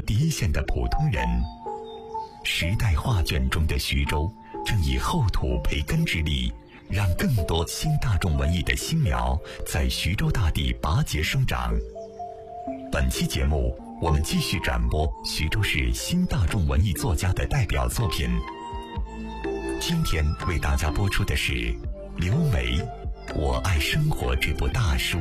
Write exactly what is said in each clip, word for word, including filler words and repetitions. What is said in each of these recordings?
第一线的普通人。时代画卷中的徐州，正以厚土培根之力，让更多新大众文艺的新苗在徐州大地拔节生长。本期节目，我们继续展播徐州市新大众文艺作家的代表作品。今天为大家播出的是刘梅《我爱生活》这部大书。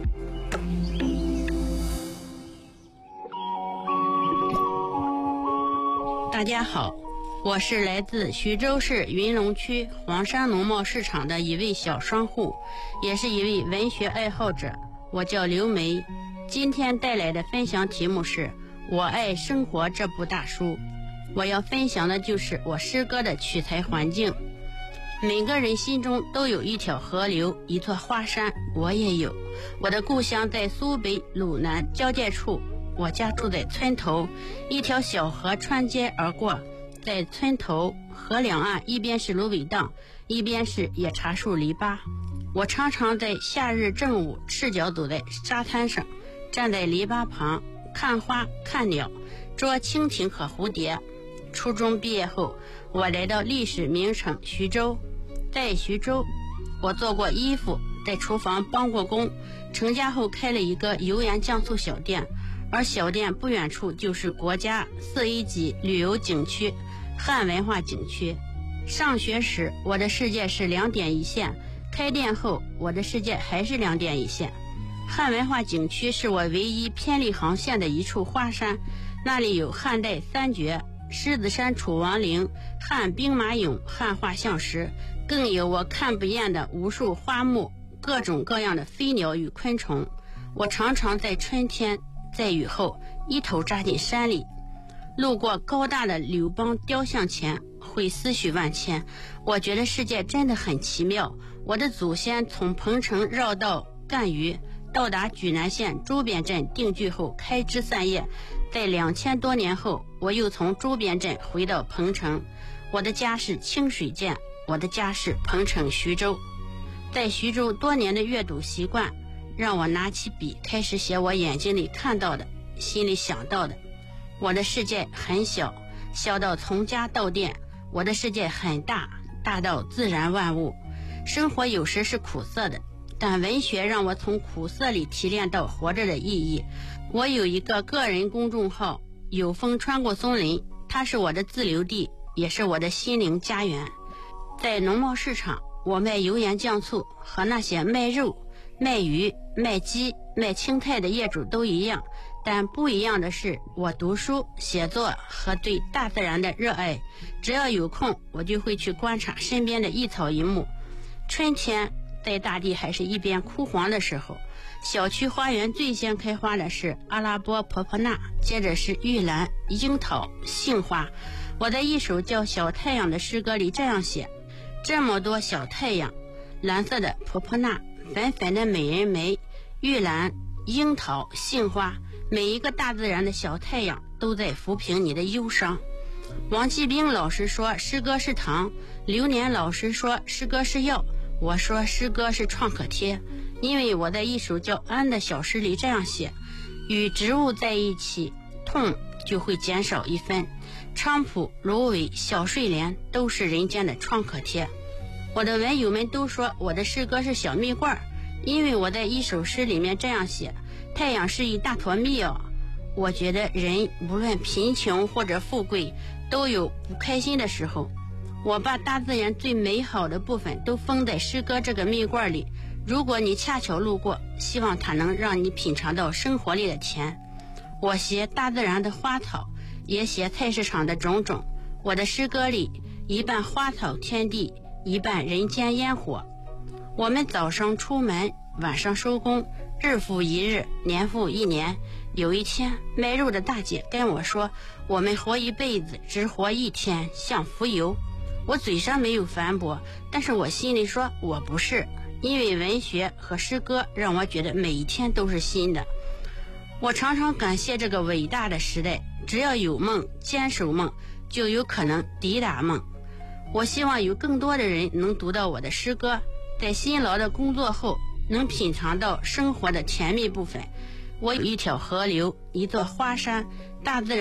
大家好，我是来自徐州市云龙区黄山农贸市场的一位小商户，也是一位文学爱好者，我叫刘梅。今天带来的分享题目是《我爱生活》这部大书。我要分享的就是我诗歌的取材环境。每个人心中都有一条河流，一座花山，我也有。我的故乡在苏北鲁南交界处，我家住在村头，一条小河穿街而过，在村头河两岸，一边是芦苇荡，一边是野茶树篱笆。我常常在夏日正午赤脚走在沙滩上，站在篱笆旁看花看鸟，捉蜻蜓和蝴蝶。初中毕业后，我来到历史名城徐州。在徐州，我做过衣服，在厨房帮过工，成家后开了一个油盐酱醋小店，而小店不远处就是国家四 A 级旅游景区汉文化景区。上学时我的世界是两点一线，开店后我的世界还是两点一线。汉文化景区是我唯一偏离航线的一处花山，那里有汉代三绝、狮子山楚王陵、汉兵马俑、汉画像石，更有我看不厌的无数花木，各种各样的飞鸟与昆虫。我常常在春天在雨后一头扎进山里，路过高大的柳邦雕像前会思绪万千。我觉得世界真的很奇妙。我的祖先从彭城绕道赣榆，到达莒南县朱边镇定居后开枝散叶，在两千多年后，我又从朱边镇回到彭城。我的家是清水涧，我的家是彭城徐州。在徐州多年的阅读习惯，让我拿起笔开始写我眼睛里看到的，心里想到的。我的世界很小，小到从家到店；我的世界很大，大到自然万物。生活有时是苦涩的，但文学让我从苦涩里提炼到活着的意义。我有一个个人公众号，有风穿过松林，它是我的自留地，也是我的心灵家园。在农贸市场，我卖油盐酱醋，和那些卖肉、卖鱼、卖鸡、卖青菜的业主都一样，但不一样的是，我读书、写作和对大自然的热爱。只要有空，我就会去观察身边的一草一木。春天在大地还是一边枯黄的时候，小区花园最先开花的是阿拉伯婆婆纳，接着是玉兰、樱桃、杏花。我在一首叫《小太阳》的诗歌里这样写：这么多小太阳，蓝色的婆婆纳，粉粉的美人梅，玉兰、樱桃、杏花，每一个大自然的小太阳都在抚平你的忧伤。王继兵老师说诗歌是糖，刘年老师说诗歌是药，我说诗歌是创可贴。因为我在一首叫《安》的小诗里这样写：与植物在一起，痛就会减少一分。菖蒲、芦苇、小睡莲都是人间的创可贴。我的文友们都说我的诗歌是小蜜罐，因为我在一首诗里面这样写：太阳是一大坨蜜哦。我觉得人无论贫穷或者富贵，都有不开心的时候。我把大自然最美好的部分都封在诗歌这个蜜罐里，如果你恰巧路过，希望它能让你品尝到生活里的甜。我写大自然的花草，也写菜市场的种种。我的诗歌里一半花草天地，一半人间烟火。我们早上出门，晚上收工，日复一日，年复一年。有一天，卖肉的大姐跟我说，我们活一辈子，只活一天，像浮游。我嘴上没有反驳，但是我心里说我不是，因为文学和诗歌让我觉得每一天都是新的。我常常感谢这个伟大的时代，只要有梦，坚守梦，就有可能抵达梦。我希望有更多的人能读到我的诗歌，在辛劳的工作后能品尝到生活的甜蜜部分。我有一条河流，一座花山，大自然